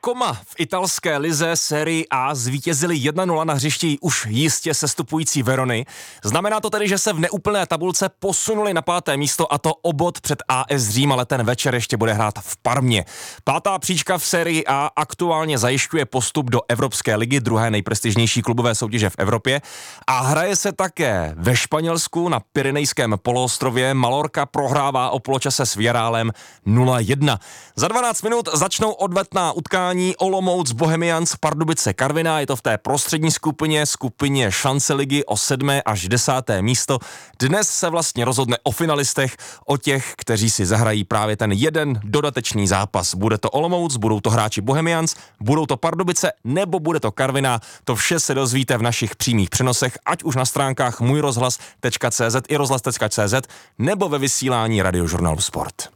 Coma v italské lize Serie A zvítězili 1-0 na hřišti už jistě sestupující Verony. Znamená to tedy, že se v neúplné tabulce posunuli na 5. místo, a to o bod před AS Řím, ale ten večer ještě bude hrát v Parmě. 5. příčka v Serie A aktuálně zajišťuje postup do Evropské ligy, druhé nejprestižnější klubové soutěže v Evropě, a hraje se také ve Španělsku na Pyrenejském poloostrově. Mallorca prohrává o poločase s Villarrealem 0-1. Za 12 minut začnou odvetná utkání Olomouc Bohemians Pardubice Karviná. Je to v té prostřední skupině šance ligy o 7. až 10. místo. Dnes se vlastně rozhodne o finalistech, o těch, kteří si zahrají právě ten jeden dodatečný zápas. Bude to Olomouc, budou to hráči Bohemians, budou to Pardubice nebo bude to Karviná. To vše se dozvíte v našich přímých přenosech, ať už na stránkách můjrozhlas.cz i rozhlas.cz nebo ve vysílání Radiožurnálu Sport.